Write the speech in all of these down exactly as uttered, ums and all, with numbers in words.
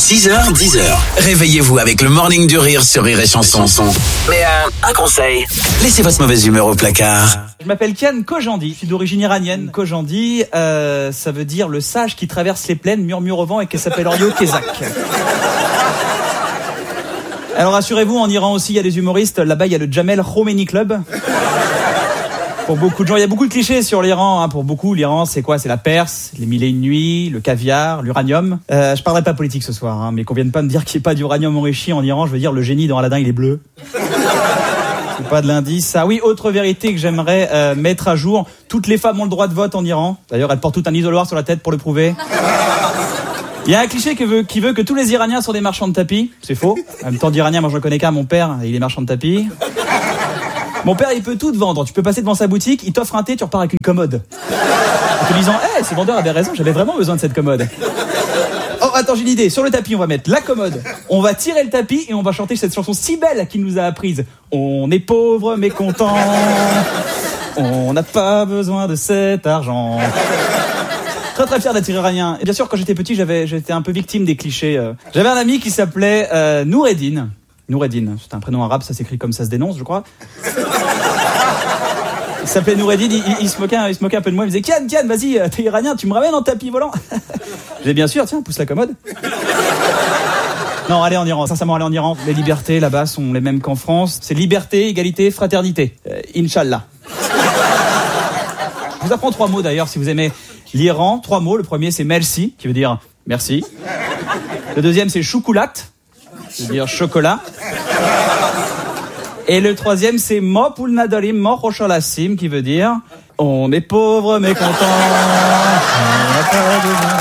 six heures, dix heures. Réveillez-vous avec le Morning du Rire sur Rire et Chanson. Mais euh, un conseil, laissez votre mauvaise humeur au placard. Je m'appelle Kian Kojandi, je suis d'origine iranienne. Kojandi, euh, ça veut dire le sage qui traverse les plaines, murmure au vent et qui s'appelle Orio Kezak. Alors rassurez-vous, en Iran aussi, il y a des humoristes. Là-bas, il y a le Jamel Khomeini Club. Pour beaucoup de gens, il y a beaucoup de clichés sur l'Iran. Hein. Pour beaucoup, l'Iran, c'est quoi ? C'est la Perse, les mille et une nuits, le caviar, l'uranium. Euh, je parlerai pas politique ce soir, hein, mais qu'on vienne pas me dire qu'il n'y a pas d'uranium enrichi en Iran. Je veux dire, le génie dans Aladdin, il est bleu. C'est pas de l'indice. Ah oui, autre vérité que j'aimerais euh, mettre à jour. Toutes les femmes ont le droit de vote en Iran. D'ailleurs, elles portent tout un isoloir sur la tête pour le prouver. Il y a un cliché qui veut, qui veut que tous les Iraniens sont des marchands de tapis. C'est faux. En même temps d'Iraniens, moi je ne connais qu'un, mon père, il est marchand de tapis. Mon père, il peut tout te vendre. Tu peux passer devant sa boutique, il t'offre un thé, tu repars avec une commode. En te disant, hé, hey, ce vendeur avait raison, j'avais vraiment besoin de cette commode. Oh, attends, j'ai une idée. Sur le tapis, on va mettre la commode. On va tirer le tapis et on va chanter cette chanson si belle qu'il nous a apprise. On est pauvre mais content. On n'a pas besoin de cet argent. Très très fier d'être iranien. Et bien sûr, quand j'étais petit, j'avais, j'étais un peu victime des clichés. J'avais un ami qui s'appelait euh, Noureddin. Noureddin, c'est un prénom arabe, ça s'écrit comme ça se dénonce, je crois. Il s'appelait Noureddin, il, il, il, se moquait, il se moquait un peu de moi, il me disait « Kian, Kian, vas-y, t'es iranien, tu me ramènes en tapis volant ?» J'ai bien sûr, tiens, pousse la commode. Non, allez en Iran, sincèrement, allez en Iran. Les libertés là-bas sont les mêmes qu'en France. C'est liberté, égalité, fraternité. Euh, Inch'Allah. Je vous apprends trois mots d'ailleurs, si vous aimez l'Iran. Trois mots, le premier c'est « merci », qui veut dire « merci ». Le deuxième c'est « choucoulat », qui veut dire « chocolat ». Et le troisième, c'est Mo Poul Nadarim Mo Rochalassim, qui veut dire on est pauvre mais content. On n'a pas besoin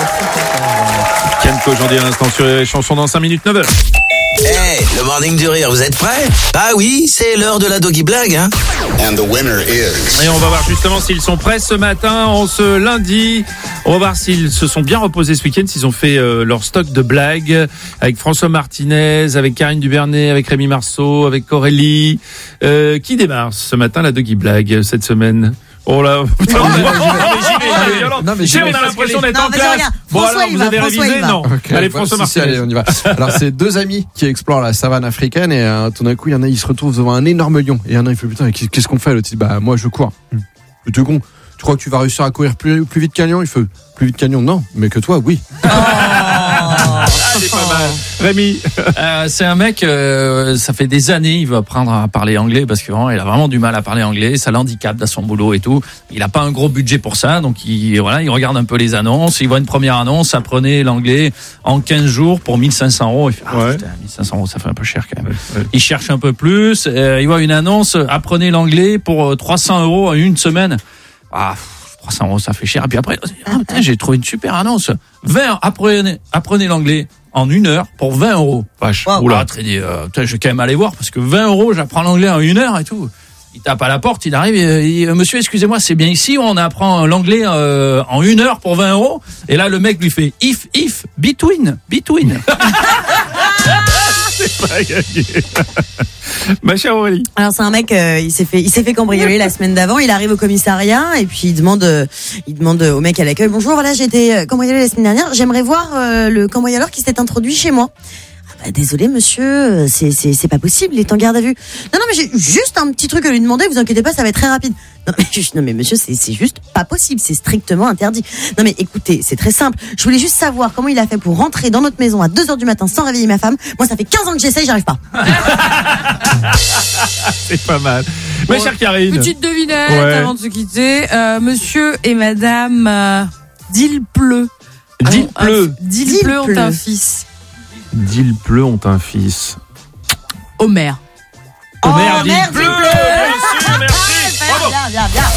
de Kian Kojandi à l'instant sur les chansons dans cinq minutes, neuf heures. Hey, le Morning du Rire, vous êtes prêts ? Ah oui, c'est l'heure de la doggy blague, hein. And the winner is... Et on va voir justement s'ils sont prêts ce matin, en ce lundi. On va voir s'ils se sont bien reposés ce week-end, s'ils ont fait euh, leur stock de blagues avec François Martinez, avec Karine Dubernet, avec Rémi Marceau, avec Aurélie. Euh, qui démarre ce matin la doggy blague cette semaine ? Oh là, putain, non, mais j'ai, on a l'impression d'être non, en classe. Bon, alors, vous avez révisé? Non. Okay, allez, bah, François si, si, Martinez. allez, on y va. Alors, c'est deux amis qui explorent la savane africaine et euh, tout d'un coup, il y en a, ils se retrouvent devant un énorme lion. Et il y en a, il fait putain, qu'est-ce qu'on fait? L'autre, il dit, bah, moi, je cours. Mais t'es con. Tu crois que tu vas réussir à courir plus, plus vite qu'un lion? Il fait, plus vite qu'un lion? Non, mais que toi, oui. Ah, c'est pas mal. Rémi. Euh, c'est un mec, euh, ça fait des années, il veut apprendre à parler anglais parce que vraiment, il a vraiment du mal à parler anglais, ça l'handicape dans son boulot et tout. Il a pas un gros budget pour ça, donc il, voilà, il regarde un peu les annonces, il voit une première annonce, apprenez l'anglais en quinze jours pour mille cinq cents euros. Il fait, ah, ouais. putain, mille cinq cents euros, ça fait un peu cher quand même. Ouais, ouais. Il cherche un peu plus, euh, il voit une annonce, apprenez l'anglais pour trois cents euros en une semaine. Ah, trois cents euros, ça fait cher. Et puis après, ah, putain, j'ai trouvé une super annonce. vingt, apprenez, apprenez l'anglais en une heure pour vingt euros. Vache. Wow. Oula, très dit, euh, putain, je vais quand même aller voir parce que vingt euros, j'apprends l'anglais en une heure et tout. Il tape à la porte, il arrive, il dit, monsieur, excusez-moi, c'est bien ici où on apprend l'anglais euh, en une heure pour vingt euros. Et là, le mec lui fait if, if, between, between. C'est pas gagné. Ma chère Aurélie. Alors c'est un mec, euh, il s'est fait, il s'est fait cambrioler la semaine d'avant. Il arrive au commissariat et puis il demande, euh, il demande au mec à l'accueil, bonjour, voilà, j'ai été cambriolé la semaine dernière. J'aimerais voir euh, le cambrioleur qui s'est introduit chez moi. Ah bah, désolé monsieur, c'est c'est c'est pas possible, il est en garde à vue. Non non mais j'ai juste un petit truc à lui demander. Vous inquiétez pas, ça va être très rapide. Non mais, juste, non mais monsieur, c'est c'est juste pas possible, c'est strictement interdit. Non mais écoutez, c'est très simple. Je voulais juste savoir comment il a fait pour rentrer dans notre maison à deux heures du matin sans réveiller ma femme. Moi ça fait quinze ans que j'essaye, j'arrive pas. C'est pas mal. Ma Bon, chère Karine. Petite devinette Ouais. avant de se quitter. Euh, monsieur et madame euh, Dilpleu. Dilpleu. Dilpleu ont Dilpleu. un fils. Dilpleu ont un fils. Homer. Homer Oh, merde, Dilpleu. Dilpleu. Bien sûr, merci. Bravo. Bien, bien, bien.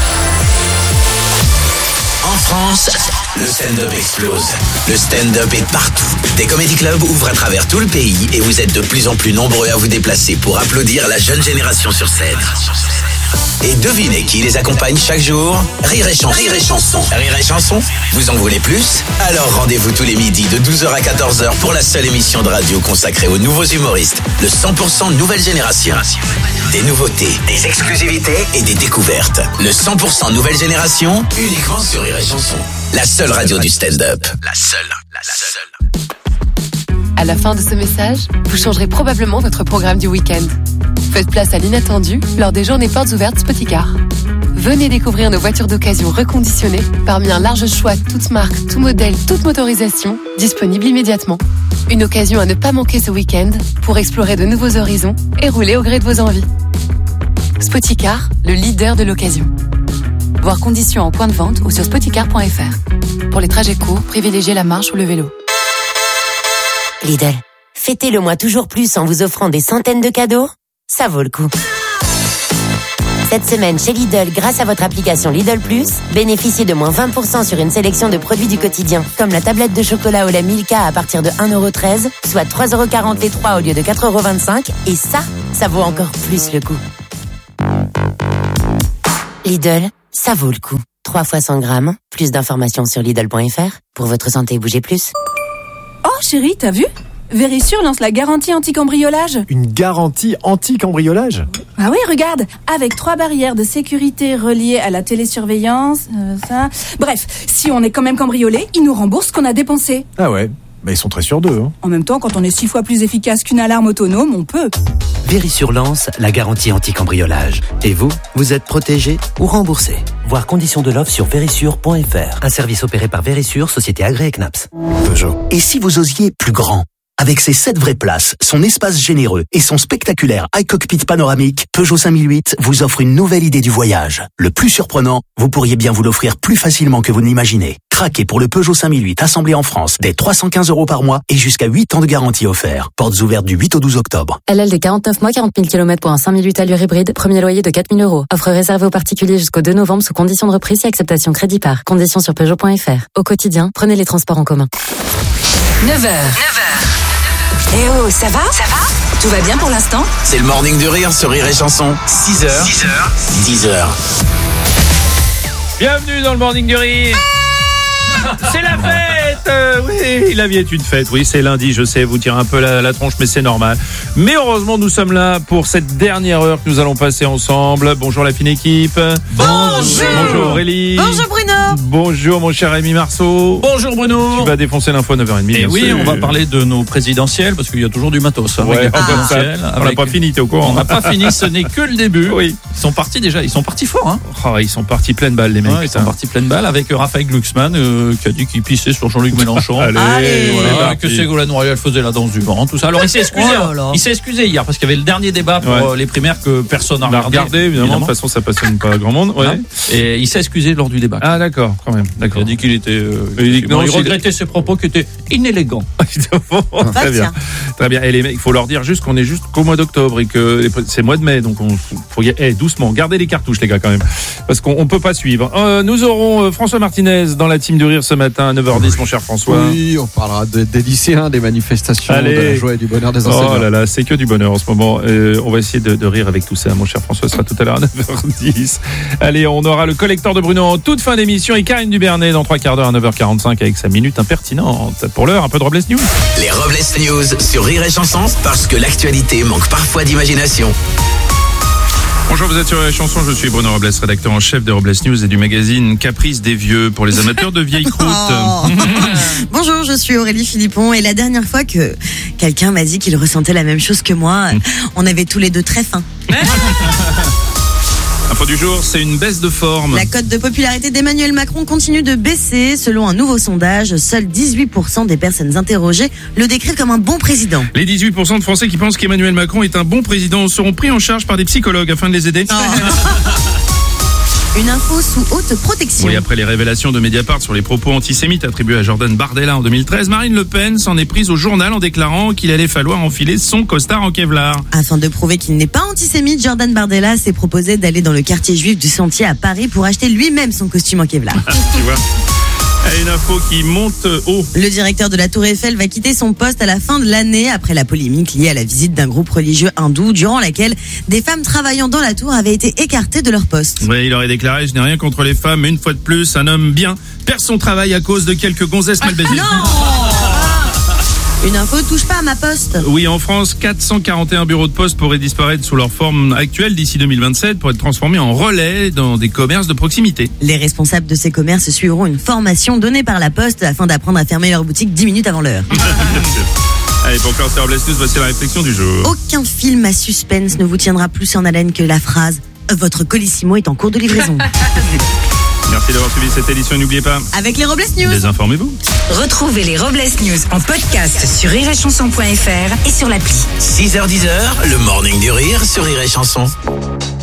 En France, le stand-up explose. Le stand-up est partout. Des comédie clubs ouvrent à travers tout le pays et vous êtes de plus en plus nombreux à vous déplacer pour applaudir la jeune génération sur scène. Et devinez qui les accompagne chaque jour ? Rire et chanson. Rire et chanson. Rire et chanson. Vous en voulez plus ? Alors rendez-vous tous les midis de douze heures à quatorze heures pour la seule émission de radio consacrée aux nouveaux humoristes. Le cent pour cent nouvelle génération. Des nouveautés, des exclusivités et des découvertes. Le cent pour cent nouvelle génération, uniquement sur Rire et chanson. La seule radio du stand-up. La seule. La seule. À la fin de ce message, vous changerez probablement votre programme du week-end. Faites place à l'inattendu lors des journées portes ouvertes Spoticar. Venez découvrir nos voitures d'occasion reconditionnées parmi un large choix toutes marques, tout modèle, toute motorisation, disponibles immédiatement. Une occasion à ne pas manquer ce week-end pour explorer de nouveaux horizons et rouler au gré de vos envies. Spoticar, le leader de l'occasion. Voir conditions en point de vente ou sur spoticar point f r. Pour les trajets courts, privilégiez la marche ou le vélo. Lidl, fêtez le mois toujours plus en vous offrant des centaines de cadeaux. Ça vaut le coup. Cette semaine chez Lidl, grâce à votre application Lidl Plus, bénéficiez de moins vingt pour cent sur une sélection de produits du quotidien, comme la tablette de chocolat au lait Milka à partir de un euro treize, soit trois euros quarante les trois au lieu de quatre euros vingt-cinq, et ça, ça vaut encore plus le coup. Lidl, ça vaut le coup. trois fois cent grammes, plus d'informations sur Lidl point f r. Pour votre santé, bougez plus. Oh chérie, t'as vu ? Verisure lance la garantie anti-cambriolage. Une garantie anti-cambriolage ? Ah oui, regarde, avec trois barrières de sécurité reliées à la télésurveillance, euh, ça... Bref, si on est quand même cambriolé, ils nous remboursent ce qu'on a dépensé. Ah ouais, bah ils sont très sûrs d'eux. Hein. En même temps, quand on est six fois plus efficace qu'une alarme autonome, on peut. Verisure lance la garantie anti-cambriolage. Et vous, vous êtes protégé ou remboursé. Voir conditions de l'offre sur verisure point f r. Un service opéré par Verisure, société agréée C N A P S. Peugeot. Et si vous osiez plus grand ? Avec ses sept vraies places, son espace généreux et son spectaculaire iCockpit panoramique, Peugeot cinq mille huit vous offre une nouvelle idée du voyage. Le plus surprenant, vous pourriez bien vous l'offrir plus facilement que vous n'imaginez. Craquez pour le Peugeot cinq mille huit assemblé en France dès trois cent quinze euros par mois et jusqu'à huit ans de garantie offert. Portes ouvertes du huit au douze octobre. L L D quarante-neuf mois, quarante mille kilomètres pour un cinq mille huit allure hybride. Premier loyer de quatre mille euros. Offre réservée aux particuliers jusqu'au deux novembre sous conditions de reprise et acceptation crédit par. Conditions sur Peugeot point f r. Au quotidien, prenez les transports en commun. neuf heures. Eh oh, ça va Ça va Tout va bien pour l'instant ? C'est le morning du rire sur Rire et Chanson. six heures. six heures. dix heures. Bienvenue dans le morning du rire. C'est la fête. euh, Oui, la vie est une fête. Oui, c'est lundi, je sais, vous tirez un peu la, la tronche, mais c'est normal. Mais heureusement, nous sommes là pour cette dernière heure que nous allons passer ensemble. Bonjour la fine équipe. Bonjour. Bonjour Aurélie. Bonjour Bruno. Bonjour mon cher Rémi Marceau. Bonjour Bruno. Tu vas défoncer l'info à neuf heures trente. Et oui, sûr. on va parler de nos présidentielles, parce qu'il y a toujours du matos. Hein, Ouais, avec les ah, présidentielles, on n'a avec- pas fini, t'es au courant. On n'a pas fini, ce n'est que le début. Oui. Ils sont partis déjà, ils sont partis fort. Hein. Oh, ils sont partis pleine balle les mecs. Ouais, ils sont partis pleine balle avec Raphaël Glucksmann euh, qui a dit qu'il pissait sur Jean-Luc Mélenchon. Allez, Allez. voilà, Voilà, que Ségolène Royal faisait la danse du vent, tout ça. Alors il s'est excusé, Oh là là. il s'est excusé hier parce qu'il y avait le dernier débat pour Ouais. euh, les primaires que personne n'a On a regardé. regardé, évidemment. De toute façon, ça passionne pas grand monde. Ouais. Hein. Et il s'est excusé lors du débat. Ah d'accord, quand même. Il D'accord. a dit qu'il était, euh, Il dit que bon, non, il c'est- regrettait ses propos qui étaient inélégants. Très bien. Très bien. Et les mecs, il faut leur dire juste qu'on est juste qu'au mois d'octobre et que les- c'est mois de mai, donc on faut y eh, doucement. Gardez les cartouches, les gars, quand même, parce qu'on on peut pas suivre. Euh, nous aurons euh, François Martinez dans la team de rire ce matin à neuf heures dix, mon cher François. Oui, on parlera de- des lycéens, des manifestations, Allez. de la joie et du bonheur des enseignants. Oh là là, c'est que du bonheur en ce moment. Euh, on va essayer de, de rire avec tout ça. Mon cher François sera tout à l'heure à neuf heures dix. Allez, on aura le collecteur de Bruno en toute fin d'émission et Karine Dubernet dans trois quarts d'heure à neuf heures quarante-cinq avec sa minute impertinente. Pour l'heure, un peu de Robles News. Les Robles News sur Rire et Chanson, parce que l'actualité manque parfois d'imagination. Bonjour, vous êtes sur la chanson, je suis Bruno Robles, rédacteur en chef des Robles News et du magazine Caprice des Vieux pour les amateurs de vieilles croûtes. Oh. Bonjour, je suis Aurélie Philippon et la dernière fois que quelqu'un m'a dit qu'il ressentait la même chose que moi, on avait tous les deux très faim. Info du jour, c'est une baisse de forme. La cote de popularité d'Emmanuel Macron continue de baisser. Selon un nouveau sondage, seuls dix-huit pour cent des personnes interrogées le décrivent comme un bon président. Les dix-huit pour cent de Français qui pensent qu'Emmanuel Macron est un bon président seront pris en charge par des psychologues afin de les aider. Une info sous haute protection. Oui, après les révélations de Mediapart sur les propos antisémites attribués à Jordan Bardella en deux mille treize, Marine Le Pen s'en est prise au journal en déclarant qu'il allait falloir enfiler son costard en Kevlar. Afin de prouver qu'il n'est pas antisémite, Jordan Bardella s'est proposé d'aller dans le quartier juif du Sentier à Paris pour acheter lui-même son costume en Kevlar. Tu vois, une info qui monte haut. Le directeur de la Tour Eiffel va quitter son poste à la fin de l'année après la polémique liée à la visite d'un groupe religieux hindou durant laquelle des femmes travaillant dans la tour avaient été écartées de leur poste. Oui, il aurait déclaré « Je n'ai rien contre les femmes, mais une fois de plus, un homme bien perd son travail à cause de quelques gonzesses mal baisées. » Une info touche pas à ma poste. Oui, en France, quatre cent quarante et un bureaux de poste pourraient disparaître sous leur forme actuelle d'ici deux mille vingt-sept pour être transformés en relais dans des commerces de proximité. Les responsables de ces commerces suivront une formation donnée par la Poste afin d'apprendre à fermer leur boutique dix minutes avant l'heure. Allez, pour clore ces Robles News, voici la réflexion du jour. Aucun film à suspense ne vous tiendra plus en haleine que la phrase « Votre Colissimo est en cours de livraison ». Merci d'avoir suivi cette édition et n'oubliez pas... Avec les Robles News. Désinformez-vous. Retrouvez les Robles News en podcast sur rire et chanson point f r et sur l'appli. six heures dix, le morning du rire sur Rire et Chanson.